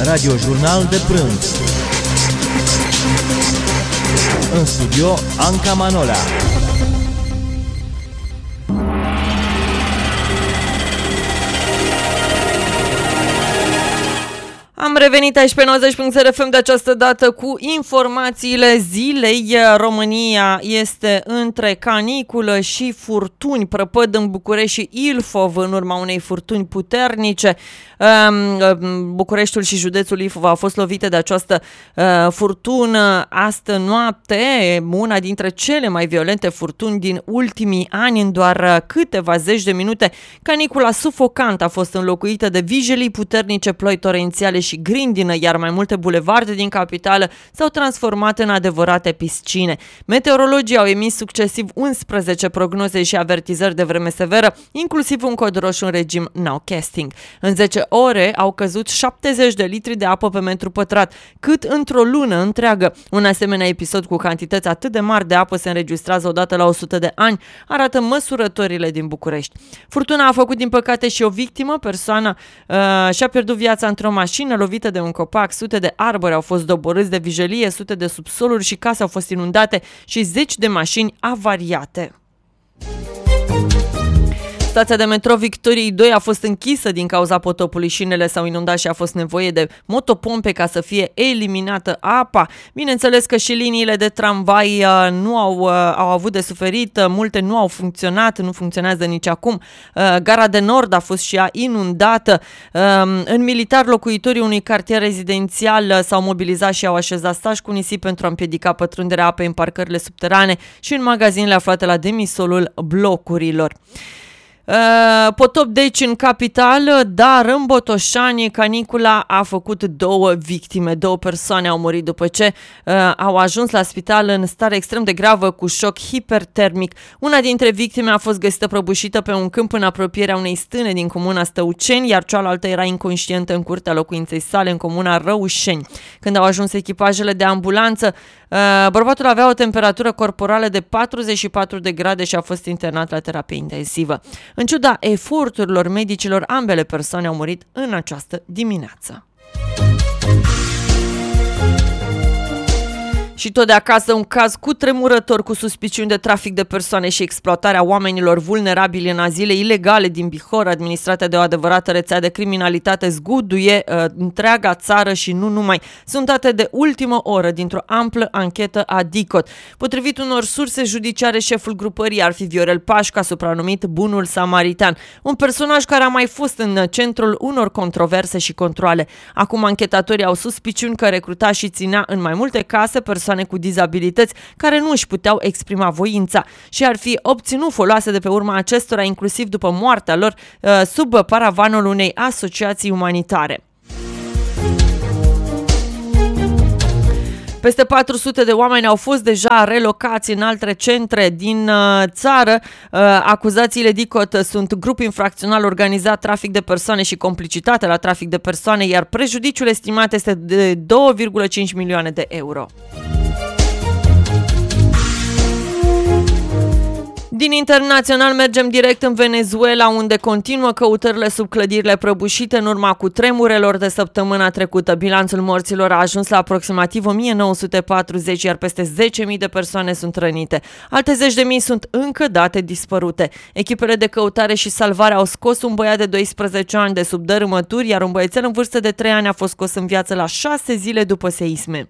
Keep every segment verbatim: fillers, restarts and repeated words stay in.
Radiojurnal de prânz. În studio, Anca Manola. Am revenit aici pe nouăzeci punct zero F M de această dată cu informațiile zilei. România este între caniculă și furtuni, prăpăd în București și Ilfov în urma unei furtuni puternice. Bucureștiul și județul Ilfov au fost lovite de această furtună astă noapte, una dintre cele mai violente furtuni din ultimii ani. În doar câteva zeci de minute, canicula sufocantă a fost înlocuită de vijelii puternice, ploi torențiale și grindină, iar mai multe bulevarde din capitală s-au transformat în adevărate piscine. Meteorologii au emis succesiv unsprezece prognoze și avertizări de vreme severă, inclusiv un cod roșu în regim nowcasting. În zece ore au căzut șaptezeci de litri de apă pe metru pătrat, cât într-o lună întreagă. Un asemenea episod cu cantități atât de mari de apă se înregistrează odată la o sută de ani, arată măsurătorile din București. Furtuna a făcut din păcate și o victimă, persoana uh, și-a pierdut viața într-o mașină lovită de un copac, sute de arbori au fost doborâți de vijelie, sute de subsoluri și case au fost inundate și zeci de mașini avariate. Stația de metro Victoriei doi a fost închisă din cauza potopului. Șinele s-au inundat și a fost nevoie de motopompe ca să fie eliminată apa. Bineînțeles că și liniile de tramvai uh, nu au, uh, au avut de suferit, uh, multe nu au funcționat, nu funcționează nici acum. Uh, Gara de Nord a fost și ea inundată. Uh, în Militar, locuitorii unui cartier rezidențial uh, s-au mobilizat și au așezat stași cu nisip pentru a împiedica pătrunderea apei în parcările subterane și în magazinele aflate la demisolul blocurilor. Uh, potop deci în capitală, dar în Botoșani canicula a făcut două victime. Două persoane au murit după ce uh, au ajuns la spital în stare extrem de gravă cu șoc hipertermic. Una dintre victime a fost găsită prăbușită pe un câmp în apropierea unei stâne din comuna Stăuceni, iar cealaltă era inconștientă în curtea locuinței sale în comuna Răușeni. Când au ajuns echipajele de ambulanță, uh, bărbatul avea o temperatură corporală de patruzeci și patru de grade și a fost internat la terapie intensivă. În ciuda eforturilor medicilor, ambele persoane au murit în această dimineață. Și tot de acasă, un caz cutremurător cu suspiciuni de trafic de persoane și exploatarea oamenilor vulnerabili în azile ilegale din Bihor, administrate de o adevărată rețea de criminalitate, zguduie uh, întreaga țară și nu numai. Sunt date de ultimă oră dintr-o amplă anchetă a DICOT. Potrivit unor surse judiciare, șeful grupării ar fi Viorel Pașca, supranumit Bunul Samaritan, un personaj care a mai fost în centrul unor controverse și controale. Acum anchetatorii au suspiciuni că recruta și ținea în mai multe case persoane cu dizabilități care nu își puteau exprima voința și ar fi obținut foloase de pe urma acestora, inclusiv după moartea lor, sub paravanul unei asociații umanitare. Peste patru sute de oameni au fost deja relocați în alte centre din uh, țară. Uh, acuzațiile DICOT sunt grup infracțional organizat, trafic de persoane și complicitate la trafic de persoane, iar prejudiciul estimat este de două virgulă cinci milioane de euro. Din internațional mergem direct în Venezuela, unde continuă căutările sub clădirile prăbușite în urma cutremurelor de săptămâna trecută. Bilanțul morților a ajuns la aproximativ o mie nouă sute patruzeci, iar peste zece mii de persoane sunt rănite. Alte zeci de mii sunt încă date dispărute. Echipele de căutare și salvare au scos un băiat de doisprezece ani de sub dărâmături, iar un băiețel în vârstă de trei ani a fost scos în viață la șase zile după seisme.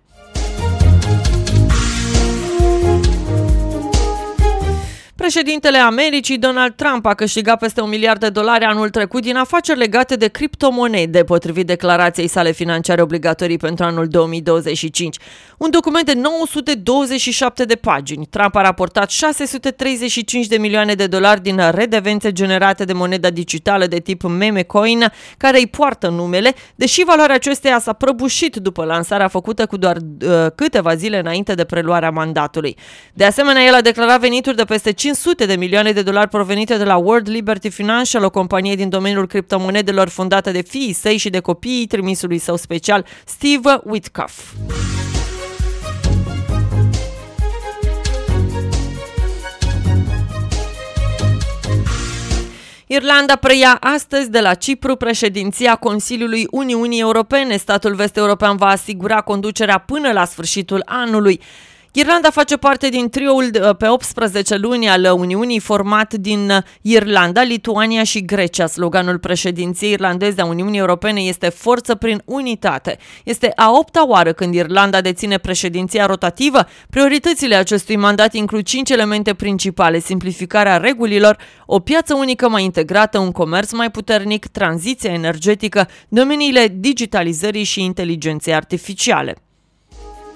Președintele Americii, Donald Trump, a câștigat peste un miliard de dolari anul trecut din afaceri legate de criptomonede, potrivit declarației sale financiare obligatorii pentru anul două mii douăzeci și cinci. Un document de nouă sute douăzeci și șapte de pagini. Trump a raportat șase sute treizeci și cinci de milioane de dolari din redevențe generate de moneda digitală de tip meme coin, care îi poartă numele, deși valoarea acesteia s-a prăbușit după lansarea făcută cu doar uh, câteva zile înainte de preluarea mandatului. De asemenea, el a declarat venituri de peste cinci sute de milioane de dolari provenite de la World Liberty Financial, o companie din domeniul criptomonedelor fondată de fiii săi și de copiii trimisului său special, Steve Witkoff. Irlanda preia astăzi de la Cipru președinția Consiliului Uniunii Europene. Statul vest-european va asigura conducerea până la sfârșitul anului. Irlanda face parte din trioul pe optsprezece luni al Uniunii format din Irlanda, Lituania și Grecia. Sloganul președinției irlandeze a Uniunii Europene este Forță prin unitate. Este a opta oară când Irlanda deține președinția rotativă. Prioritățile acestui mandat includ cinci elemente principale: simplificarea regulilor, o piață unică mai integrată, un comerț mai puternic, tranziția energetică, domeniile digitalizării și inteligenței artificiale.